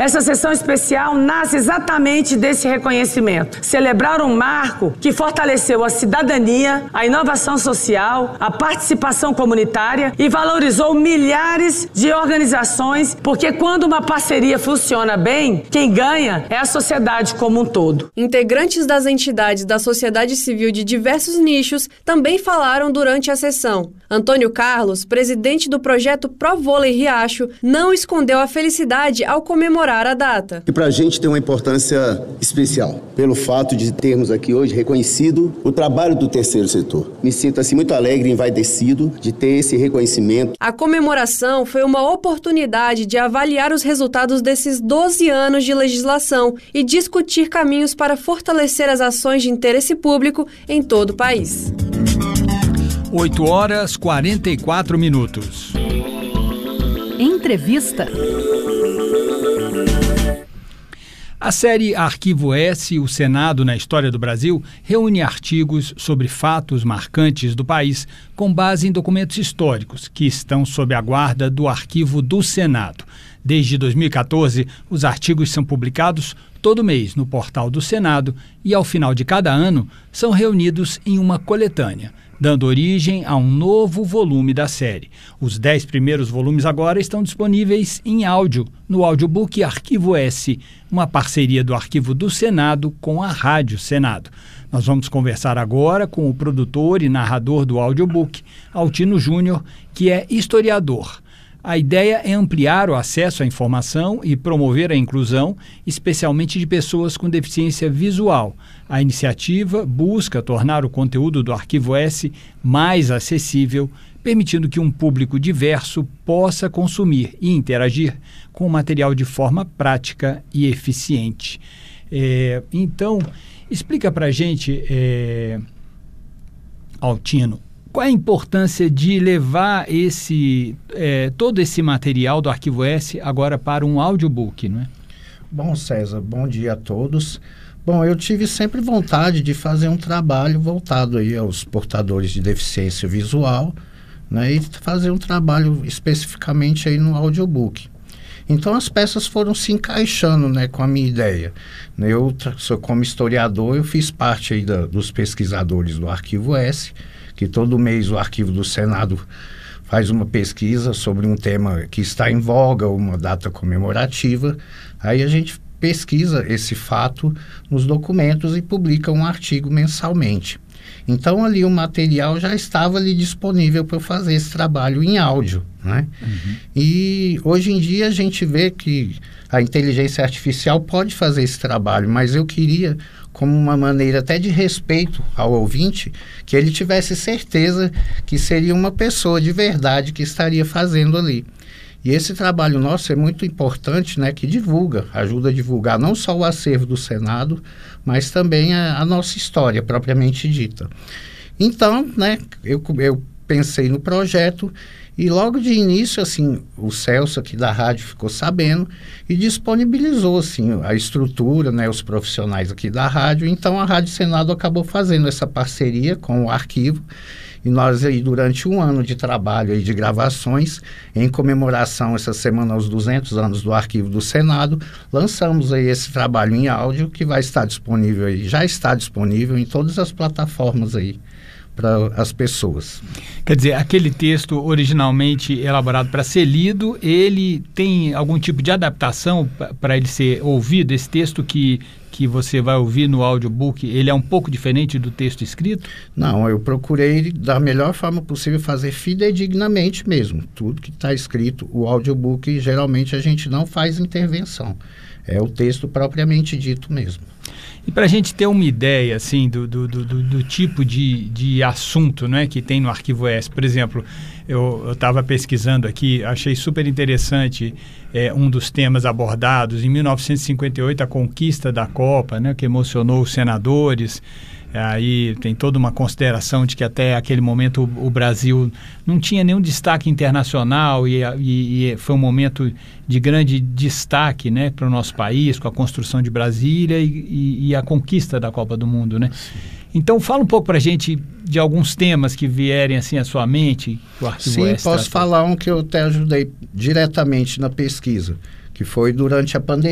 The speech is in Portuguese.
Essa sessão especial nasce exatamente desse reconhecimento. Celebrar um marco que fortaleceu a cidadania, a inovação social, a participação comunitária e valorizou milhares de organizações, porque quando uma parceria funciona bem, quem ganha é a sociedade como um todo. Integrantes das entidades da sociedade civil de diversos nichos também falaram durante a sessão. Antônio Carlos, presidente do projeto Pro Vôlei Riacho, não escondeu a felicidade ao comemorar a data. E para a gente tem uma importância especial, pelo fato de termos aqui hoje reconhecido o trabalho do terceiro setor. Me sinto assim muito alegre e envaidecido de ter esse reconhecimento. A comemoração foi uma oportunidade de avaliar os resultados desses 12 anos de legislação e discutir caminhos para fortalecer as ações de interesse público em todo o país. 8h44. Entrevista. A série Arquivo S, o Senado na História do Brasil, reúne artigos sobre fatos marcantes do país com base em documentos históricos que estão sob a guarda do Arquivo do Senado. Desde 2014, os artigos são publicados todo mês no portal do Senado e, ao final de cada ano, são reunidos em uma coletânea, dando origem a um novo volume da série. Os 10 primeiros volumes agora estão disponíveis em áudio, no audiobook Arquivo S, uma parceria do Arquivo do Senado com a Rádio Senado. Nós vamos conversar agora com o produtor e narrador do audiobook, Altino Júnior, que é historiador. A ideia é ampliar o acesso à informação e promover a inclusão, especialmente de pessoas com deficiência visual. A iniciativa busca tornar o conteúdo do Arquivo S mais acessível, permitindo que um público diverso possa consumir e interagir com o material de forma prática e eficiente. Então, explica para a gente, Altino, qual a importância de levar todo esse material do Arquivo S agora para um audiobook, não é? Bom, César, bom dia a todos. Bom, eu tive sempre vontade de fazer um trabalho voltado aí aos portadores de deficiência visual, né, e fazer um trabalho especificamente aí no audiobook. Então as peças foram se encaixando, né, com a minha ideia. Eu sou como historiador, eu fiz parte aí dos pesquisadores do Arquivo S, que todo mês o Arquivo do Senado faz uma pesquisa sobre um tema que está em voga, uma data comemorativa. Aí a gente pesquisa esse fato nos documentos e publica um artigo mensalmente. Então ali o material já estava ali disponível para eu fazer esse trabalho em áudio, né? Uhum. E hoje em dia a gente vê que a inteligência artificial pode fazer esse trabalho, mas eu queria, como uma maneira até de respeito ao ouvinte, que ele tivesse certeza que seria uma pessoa de verdade que estaria fazendo ali. E esse trabalho nosso é muito importante, né, que ajuda a divulgar não só o acervo do Senado, mas também a nossa história propriamente dita. Então, né, eu pensei no projeto e logo de início, assim, o Celso aqui da rádio ficou sabendo e disponibilizou, assim, a estrutura, né, os profissionais aqui da rádio. Então, a Rádio Senado acabou fazendo essa parceria com o arquivo. E nós aí, durante um ano de trabalho aí de gravações, em comemoração essa semana aos 200 anos do Arquivo do Senado, lançamos aí esse trabalho em áudio que vai estar disponível aí, já está disponível em todas as plataformas aí para as pessoas. Quer dizer, aquele texto originalmente elaborado para ser lido, ele tem algum tipo de adaptação para ele ser ouvido? Esse texto que você vai ouvir no audiobook, ele é um pouco diferente do texto escrito? Não, eu procurei da melhor forma possível fazer fidedignamente mesmo. Tudo que está escrito, o audiobook, geralmente a gente não faz intervenção. É o texto propriamente dito mesmo. E para a gente ter uma ideia assim, do tipo de assunto, né, que tem no Arquivo S, por exemplo, eu estava pesquisando aqui, achei super interessante um dos temas abordados. Em 1958, a conquista da Copa, né, que emocionou os senadores. Aí tem toda uma consideração de que até aquele momento o Brasil não tinha nenhum destaque internacional e foi um momento de grande destaque, né, para o nosso país, com a construção de Brasília e a conquista da Copa do Mundo, né? Então fala um pouco para a gente de alguns temas que vierem assim à sua mente. O Arquivo S. Sim, posso falar um que eu até ajudei diretamente na pesquisa, que foi durante a pandemia.